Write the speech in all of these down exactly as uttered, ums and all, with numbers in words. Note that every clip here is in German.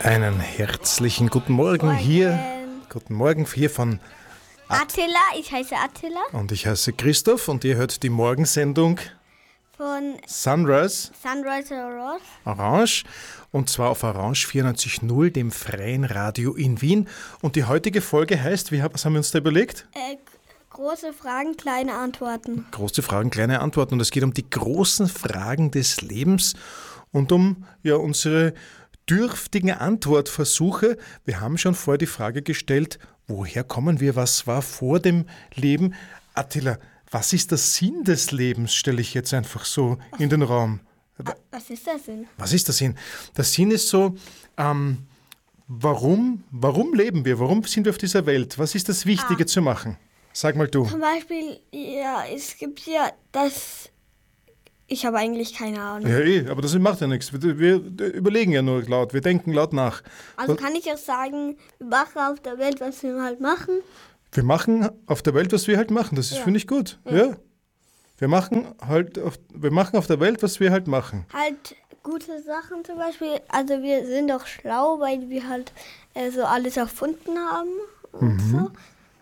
Einen herzlichen guten Morgen, Morgen. hier. Guten Morgen hier von Attila, ich heiße Attila und ich heiße Christoph und ihr hört die Morgensendung von Sunrise Sunrise Orange. Orange und zwar auf Orange vierundneunzig Komma null, dem freien Radio in Wien. Und die heutige Folge heißt, wie, was haben wir uns da überlegt? Äh, große Fragen, kleine Antworten. Große Fragen, kleine Antworten. Und es geht um die großen Fragen des Lebens und um ja, unsere dürftigen Antwortversuche. Wir haben schon vorher die Frage gestellt, woher kommen wir, was war vor dem Leben? Attila, was ist der Sinn des Lebens, stelle ich jetzt einfach so in den Raum. Was ist das denn? Was ist der Sinn? Der Sinn ist so, ähm, warum, warum leben wir? Warum sind wir auf dieser Welt? Was ist das Wichtige Ah. zu machen? Sag mal du. Zum Beispiel, ja, es gibt ja das. Ich habe eigentlich keine Ahnung. Ja, eh, aber das macht ja nichts. Wir, wir überlegen ja nur laut, wir denken laut nach. Also kann ich auch sagen, wir machen auf der Welt, was wir halt machen. Wir machen auf der Welt, was wir halt machen. Das ist, Ja. finde ich gut. Ja. Ja. Wir machen halt auf, wir machen auf der Welt, was wir halt machen. Halt gute Sachen zum Beispiel. Also wir sind doch schlau, weil wir halt äh, so alles erfunden haben und Mhm. so.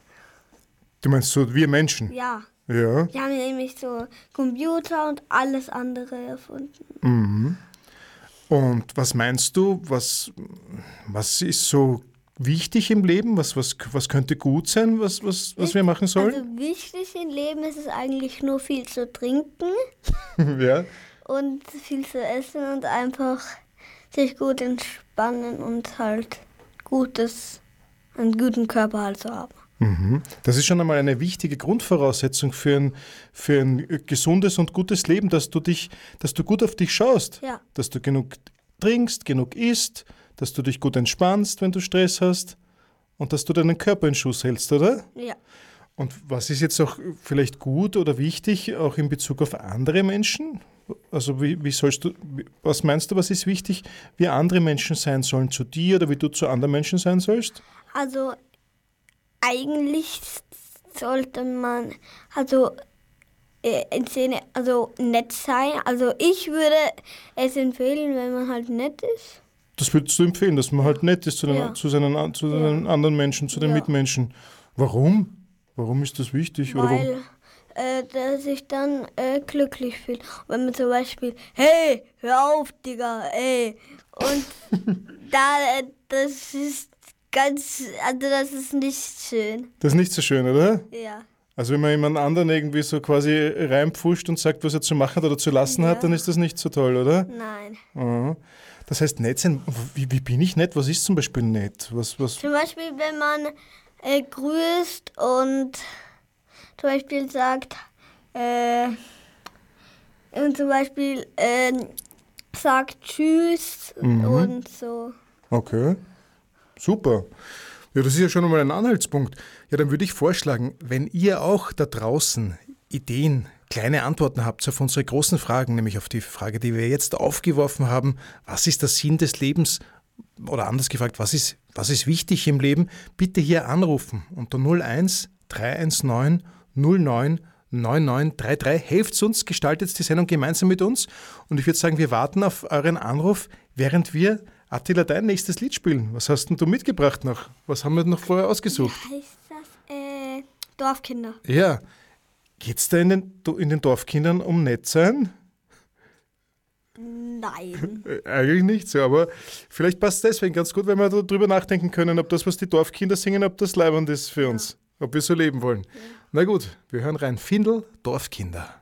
Du meinst so, wir Menschen? Ja. Ja. Wir haben nämlich so Computer und alles andere erfunden. Mhm. Und was meinst du, was, was ist so wichtig im Leben? Was, was, was könnte gut sein, was, was, was wir machen sollen? Also wichtig im Leben ist es eigentlich nur viel zu trinken ja. und viel zu essen und einfach sich gut entspannen und halt gutes, einen guten Körper halt zu haben. Mhm. Das ist schon einmal eine wichtige Grundvoraussetzung für ein, für ein gesundes und gutes Leben, dass du dich, dass du gut auf dich schaust, Ja. dass du genug trinkst, genug isst, dass du dich gut entspannst, wenn du Stress hast und dass du deinen Körper in Schuss hältst, oder? Ja. Und was ist jetzt auch vielleicht gut oder wichtig, auch in Bezug auf andere Menschen? Also wie, wie sollst du, was meinst du, was ist wichtig, wie andere Menschen sein sollen zu dir oder wie du zu anderen Menschen sein sollst? Also eigentlich sollte man also äh, in Szene, also nett sein. Also ich würde es empfehlen, wenn man halt nett ist. Das würdest du empfehlen, dass man halt nett ist zu den, Ja. zu seinen, zu den Ja. anderen Menschen, zu den Ja. Mitmenschen. Warum? Warum ist das wichtig? Oder warum? Weil äh, der sich dann äh, glücklich fühlt. Wenn man zum Beispiel, hey, hör auf, Digga, ey. Und da, äh, das ist ganz, also das ist nicht schön. Das ist nicht so schön, oder? Ja. Also wenn man jemand anderen irgendwie so quasi reinpfuscht und sagt, was er zu machen hat oder zu lassen Ja. hat, dann ist das nicht so toll, oder? Nein. Mhm. Das heißt, nett sein, wie, wie bin ich nett? Was ist zum Beispiel nett? Was, was? Zum Beispiel, wenn man äh, grüßt und zum Beispiel sagt, äh, und zum Beispiel äh, sagt Tschüss Mhm. und so. Okay, super. Ja, das ist ja schon einmal ein Anhaltspunkt. Ja, dann würde ich vorschlagen, wenn ihr auch da draußen Ideen, kleine Antworten habt auf unsere großen Fragen, nämlich auf die Frage, die wir jetzt aufgeworfen haben, was ist der Sinn des Lebens? Oder anders gefragt, was ist, was ist wichtig im Leben? Bitte hier anrufen unter null eins drei eins neun null neun neun neun drei drei. Helft uns, gestaltet die Sendung gemeinsam mit uns. Und ich würde sagen, wir warten auf euren Anruf, während wir, Attila, dein nächstes Lied spielen. Was hast denn du mitgebracht noch? Was haben wir noch vorher ausgesucht? Wie heißt das? Äh, Dorfkinder. Ja, geht's da in den, in den Dorfkindern um nett sein? Nein. Äh, Eigentlich nicht so, aber vielleicht passt es deswegen ganz gut, wenn wir darüber nachdenken können, ob das, was die Dorfkinder singen, ob das leibend ist für uns, ob wir so leben wollen. Na gut, wir hören rein. Findel, Dorfkinder.